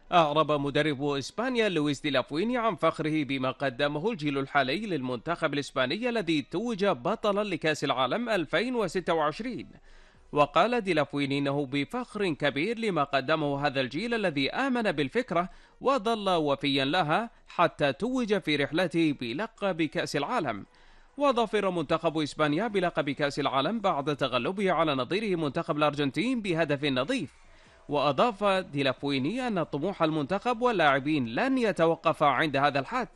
أعرب مدرب إسبانيا لويس دي لافويني عن فخره بما قدمه الجيل الحالي للمنتخب الإسباني الذي توج بطلا لكأس العالم 2026. وقال دي لافويني إنه بفخر كبير لما قدمه هذا الجيل الذي آمن بالفكرة وظل وفيا لها حتى توج في رحلته بلقب كأس العالم. وظفر منتخب إسبانيا بلقب كأس العالم بعد تغلبه على نظيره منتخب الأرجنتين بهدف نظيف. وأضاف ديلافويني أن طموح المنتخب واللاعبين لن يتوقف عند هذا الحد.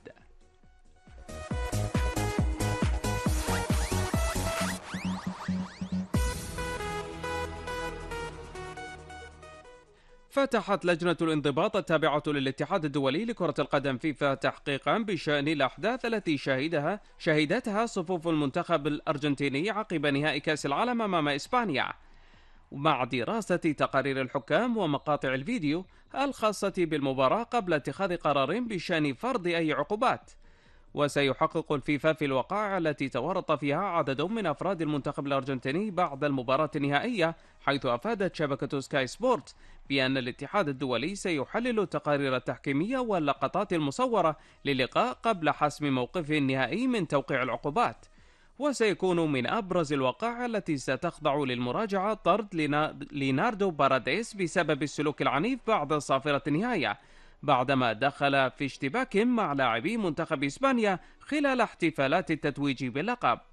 فتحت لجنة الانضباط التابعة للاتحاد الدولي لكرة القدم فيفا تحقيقا بشأن الأحداث التي شهدتها صفوف المنتخب الأرجنتيني عقب نهائي كأس العالم أمام إسبانيا، مع دراسة تقارير الحكام ومقاطع الفيديو الخاصة بالمباراة قبل اتخاذ قرار بشأن فرض أي عقوبات. وسيحقق الفيفا في الوقائع التي تورط فيها عدد من أفراد المنتخب الأرجنتيني بعد المباراة النهائية، حيث أفادت شبكة سكاي سبورت بأن الاتحاد الدولي سيحلل التقارير التحكيمية واللقطات المصورة للقاء قبل حسم موقفه النهائي من توقيع العقوبات. وسيكون من أبرز الوقائع التي ستخضع للمراجعة طرد ليناردو باراديس بسبب السلوك العنيف بعد صافرة النهاية، بعدما دخل في اشتباك مع لاعبي منتخب إسبانيا خلال احتفالات التتويج باللقب.